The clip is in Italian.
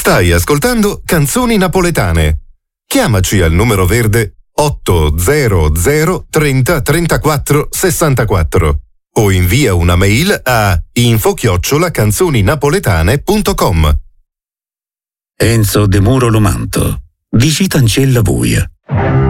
Stai ascoltando Canzoni Napoletane. Chiamaci al numero verde 800 30 34 64 o invia una mail a info@canzoninapoletane.com. Enzo De Muro Lomanto, Visita Ancella Buia.